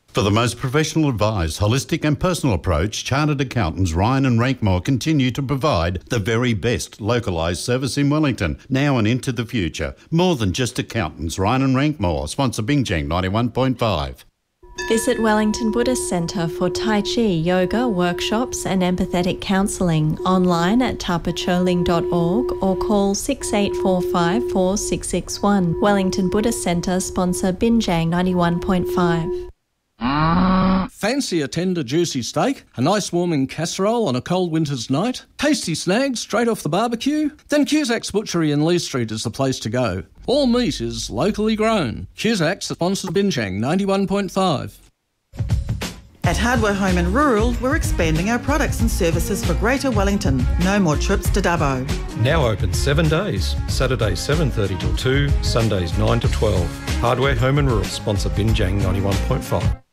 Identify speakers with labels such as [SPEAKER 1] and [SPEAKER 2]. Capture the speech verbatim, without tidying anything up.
[SPEAKER 1] For the most professional advised, holistic and personal approach, Chartered Accountants Ryan and Rankmore continue to provide the very best localised service in Wellington, now and into the future. More than just accountants, Ryan and Rankmore, sponsor Bingjang ninety-one point five.
[SPEAKER 2] Visit Wellington Buddhist Centre for Tai Chi, yoga, workshops and empathetic counselling online at tapacholing dot org or call six eight four five, four six six one. Wellington Buddhist Centre sponsor Binjang ninety-one point five.
[SPEAKER 3] Fancy a tender juicy steak? A nice warming casserole on a cold winter's night? Tasty snags straight off the barbecue? Then Cusack's Butchery in Lee Street is the place to go. All meat is locally grown. Cusack's sponsors Binjang ninety-one point five.
[SPEAKER 4] At Hardware Home and Rural, we're expanding our products and services for Greater Wellington. No more trips to Dubbo.
[SPEAKER 5] Now open seven days. Saturdays seven thirty till two, Sundays nine to twelve. Hardware Home and Rural sponsor Binjang ninety-one point five.